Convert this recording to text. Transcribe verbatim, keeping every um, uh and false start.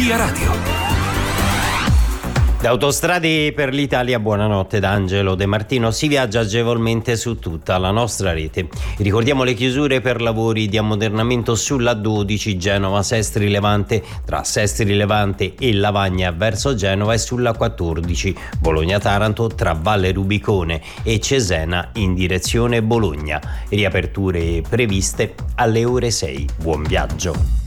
Via Radio. Da Autostrade per l'Italia, buonanotte da Angelo De Martino. Si viaggia agevolmente su tutta la nostra rete. Ricordiamo le chiusure per lavori di ammodernamento sulla dodici Genova-Sestri Levante, tra Sestri Levante e Lavagna verso Genova, e sulla quattordici Bologna-Taranto tra Valle Rubicone e Cesena in direzione Bologna. Riaperture previste alle ore sei. Buon viaggio.